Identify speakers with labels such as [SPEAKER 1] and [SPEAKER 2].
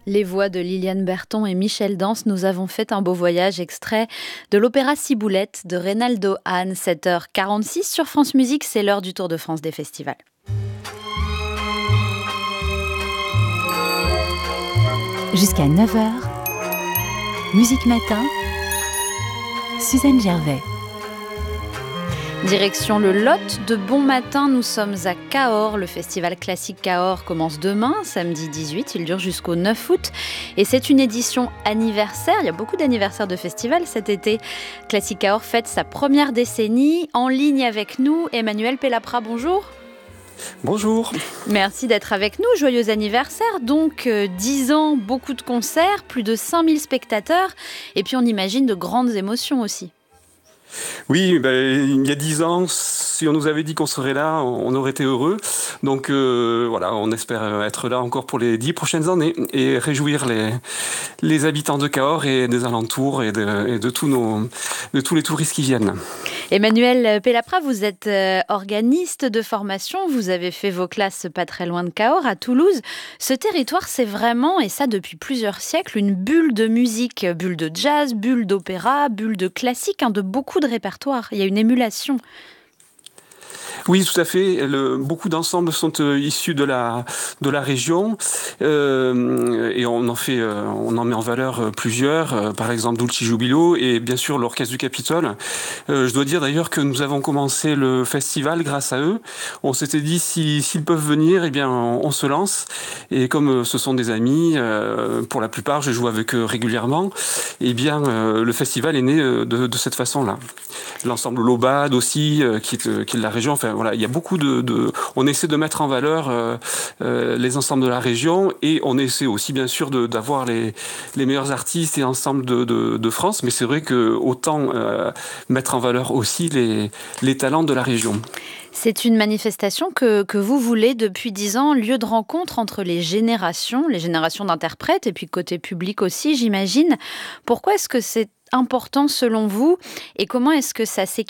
[SPEAKER 1] Les voix de Liliane Berton et Michel Dance, nous avons fait un beau voyage extrait de l'opéra Ciboulette de Reynaldo Hahn, 7h46 sur France Musique, c'est l'heure du Tour de France des festivals.
[SPEAKER 2] Jusqu'à 9h, Musique Matin, Suzanne Gervais.
[SPEAKER 1] Direction le Lot de bon matin, nous sommes à Cahors. Le festival classique Cahors commence demain, samedi 18, il dure jusqu'au 9 août. Et c'est une édition anniversaire, il y a beaucoup d'anniversaires de festivals cet été. Classique Cahors fête sa première décennie. En ligne avec nous, Emmanuel Pellapra, bonjour.
[SPEAKER 3] Bonjour.
[SPEAKER 1] Merci d'être avec nous, joyeux anniversaire. Donc 10 ans, beaucoup de concerts, plus de 5000 spectateurs. Et puis on imagine de grandes émotions aussi.
[SPEAKER 3] Oui, il y a 10 ans, si on nous avait dit qu'on serait là, on aurait été heureux. Donc voilà, on espère être là encore pour les 10 prochaines années et réjouir les habitants de Cahors et des alentours et de tous les touristes qui viennent.
[SPEAKER 1] Emmanuel Pellapra, vous êtes organiste de formation, vous avez fait vos classes pas très loin de Cahors, à Toulouse. Ce territoire, c'est vraiment, et ça depuis plusieurs siècles, une bulle de musique, bulle de jazz, bulle d'opéra, bulle de classique, de beaucoup de répertoire. Il y a une émulation.
[SPEAKER 3] Oui, tout à fait. Beaucoup d'ensembles sont issus de la région et on en met en valeur plusieurs. Par exemple, Dulci Jubilo et bien sûr l'Orchestre du Capitole. Je dois dire d'ailleurs que nous avons commencé le festival grâce à eux. On s'était dit s'ils peuvent venir, eh bien on se lance. Et comme ce sont des amis, pour la plupart, je joue avec eux régulièrement. Eh bien, le festival est né de cette façon-là. L'ensemble Lobade aussi, qui est de la région. Enfin voilà, il y a beaucoup on essaie de mettre en valeur les ensembles de la région et on essaie aussi bien sûr d'avoir les meilleurs artistes et ensembles de France. Mais c'est vrai que autant mettre en valeur aussi les talents de la région.
[SPEAKER 1] C'est une manifestation que vous voulez depuis 10 ans, lieu de rencontre entre les générations d'interprètes et puis côté public aussi, j'imagine. Pourquoi est-ce que c'est important selon vous et comment est-ce que ça s'équilibre